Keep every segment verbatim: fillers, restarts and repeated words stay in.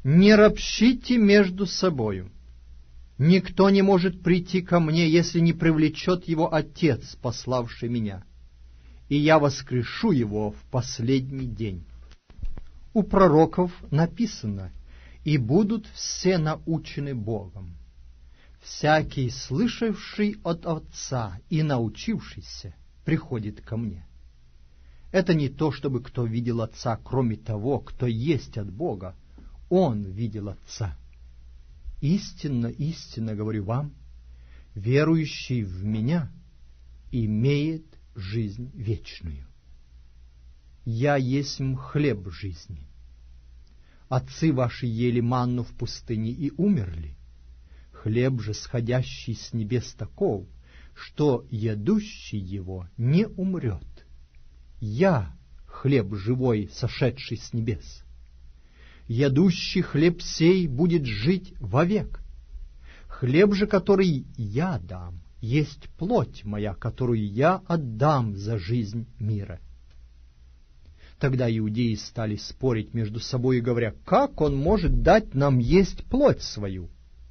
Не ропщите между собою. Никто не может прийти ко мне, если не привлечет его Отец, пославший меня, и я воскрешу его в последний день. У пророков написано: «И будут все научены Богом». Всякий, слышавший от Отца и научившийся, приходит ко мне. Это не то, чтобы кто видел Отца, кроме того, кто есть от Бога. Он видел Отца. Истинно, истинно говорю вам, верующий в Меня имеет жизнь вечную. Я есмь хлеб жизни. Отцы ваши ели манну в пустыне и умерли. Хлеб же, сходящий с небес, таков, что едущий его не умрет. Я хлеб живой, сошедший с небес. Ядущий хлеб сей будет жить вовек. Хлеб же, который я дам, есть плоть моя, которую я отдам за жизнь мира. Тогда иудеи стали спорить между собой, говоря: как он может дать нам есть плоть свою?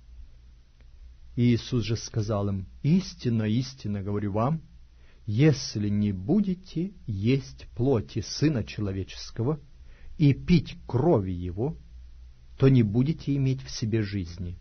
И Иисус же сказал им: истинно, истинно говорю вам, если не будете есть плоти Сына Человеческого и пить крови Его, то не будете иметь в себе жизни.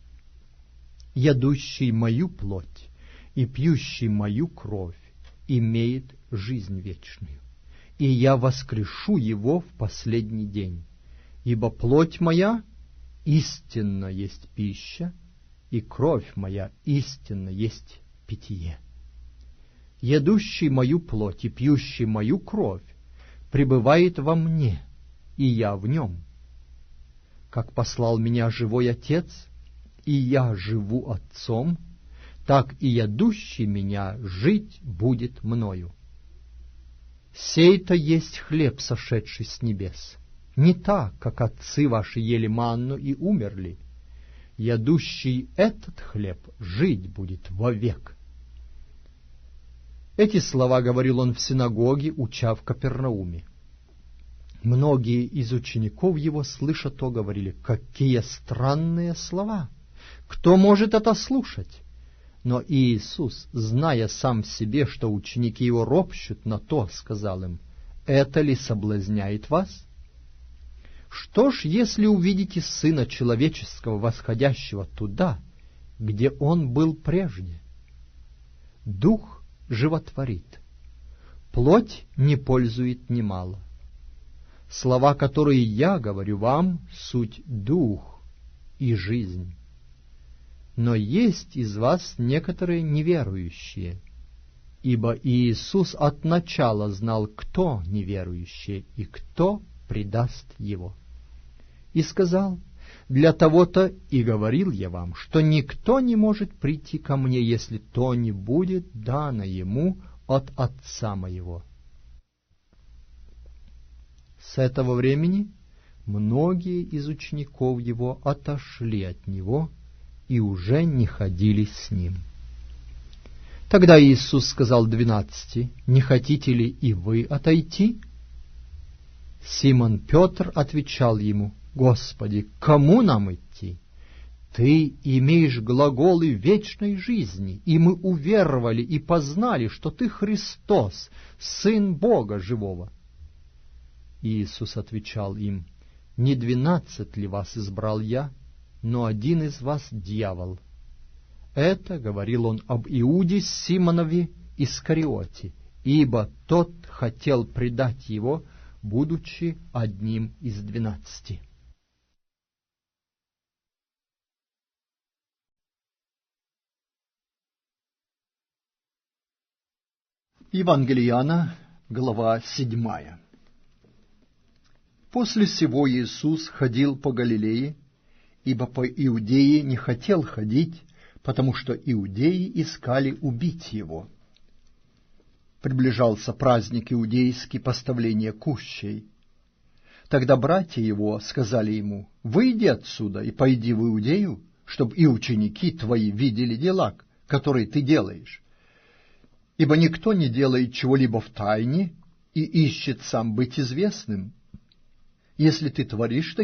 Ядущий мою плоть и пьющий мою кровь имеет жизнь вечную, и я воскрешу его в последний день. Ибо плоть моя истинно есть пища, и кровь моя истинно есть питье. Ядущий мою плоть и пьющий мою кровь пребывает во мне, и я в нем. Как послал меня живой Отец, и я живу Отцом, так и ядущий меня жить будет мною. Сей-то есть хлеб, сошедший с небес, не так, как отцы ваши ели манну и умерли. Ядущий этот хлеб жить будет вовек. Эти слова говорил он в синагоге, уча в Капернауме. Многие из учеников его, слыша то, говорили: какие странные слова! Кто может это слушать? Но Иисус, зная сам себе, что ученики его ропщут на то, сказал им: это ли соблазняет вас? Что ж, если увидите Сына Человеческого, восходящего туда, где Он был прежде? Дух животворит, плоть не пользует немало. Слова, которые я говорю вам, суть дух и жизнь. Но есть из вас некоторые неверующие, ибо Иисус от начала знал, кто неверующий и кто предаст его. И сказал: для того-то и говорил я вам, что никто не может прийти ко мне, если то не будет дано ему от Отца моего. С этого времени многие из учеников его отошли от него и уже не ходили с ним. Тогда Иисус сказал двенадцати: не хотите ли и вы отойти? Симон Петр отвечал ему: Господи, к кому нам идти? Ты имеешь глаголы вечной жизни, и мы уверовали и познали, что Ты Христос, Сын Бога живого. Иисус отвечал им: не двенадцать ли вас избрал я, но один из вас дьявол. Это говорил он об Иуде Симонове Искариоте, ибо тот хотел предать его, будучи одним из двенадцати. Евангелие Иоанна, глава седьмая. После сего Иисус ходил по Галилее, ибо по Иудее не хотел ходить, потому что иудеи искали убить его. Приближался праздник иудейский, поставление кущей. Тогда братья его сказали ему: «Выйди отсюда и пойди в Иудею, чтобы и ученики твои видели дела, которые ты делаешь. Ибо никто не делает чего-либо в тайне и ищет сам быть известным. Если ты творишь